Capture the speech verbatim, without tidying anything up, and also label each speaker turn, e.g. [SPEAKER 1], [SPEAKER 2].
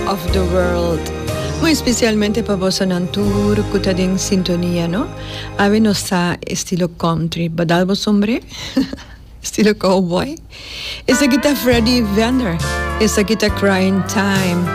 [SPEAKER 1] of the World. Muy especialmente para vos en tour, que en sintonía, ¿no? A ver, no está estilo country, badalbos hombre, estilo cowboy. Esa guita Freddie Vander, esa guita Crying Time.